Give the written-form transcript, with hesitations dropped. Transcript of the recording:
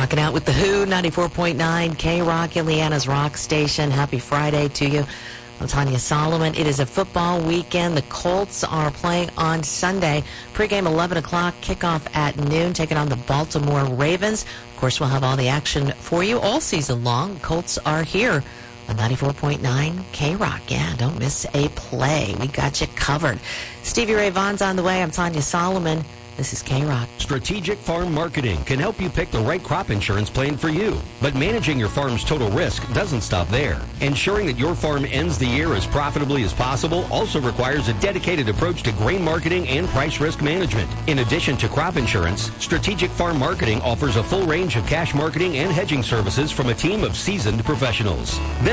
Rocking out with The Who, 94.9 K-Rock, Indiana's rock station. Happy Friday to you. I'm Tanya Solomon. It is a football weekend. The Colts are playing on Sunday. Pregame 11 o'clock, kickoff at noon, taking on the Baltimore Ravens. Of course, we'll have all the action for you all season long. Colts are here on 94.9 K-Rock. Yeah, don't miss a play. We got you covered. Stevie Ray Vaughan's on the way. I'm Tanya Solomon. This is K-Rock. Strategic Farm Marketing can help you pick the right crop insurance plan for you. But managing your farm's total risk doesn't stop there. Ensuring that your farm ends the year as profitably as possible also requires a dedicated approach to grain marketing and price risk management. In addition to crop insurance, Strategic Farm Marketing offers a full range of cash marketing and hedging services from a team of seasoned professionals.